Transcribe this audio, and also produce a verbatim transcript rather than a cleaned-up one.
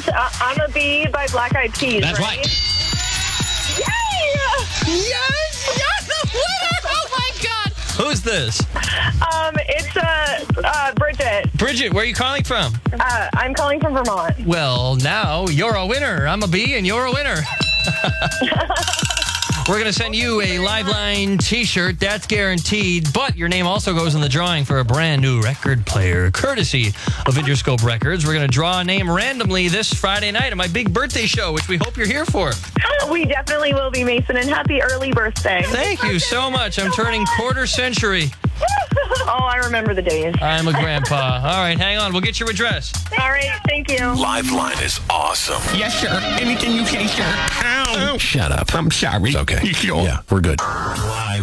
Uh, I'm a Bee by Black Eyed Peas. That's right. Yay! Yes! You're the winner! Oh, my God! Who's this? Um, it's uh, uh, Bridget. Bridget, where are you calling from? Uh, I'm calling from Vermont. Well, now you're a winner. I'm a bee and you're a winner. We're going to send you a Liveline t-shirt. That's guaranteed. But your name also goes in the drawing for a brand new record player, courtesy of Interscope Records. We're going to draw a name randomly this Friday night at my big birthday show, which we hope you're here for. We definitely will be, Mason, and happy early birthday. Thank you so much. I'm turning quarter century. Oh, I remember the days. I'm a grandpa. All right, hang on. We'll get your address. All right, thank you. Liveline is awesome. Yes, sir. Anything you say, sir. Ow. Shut up. I'm sorry. It's okay. You sure? Yeah, we're good. Live.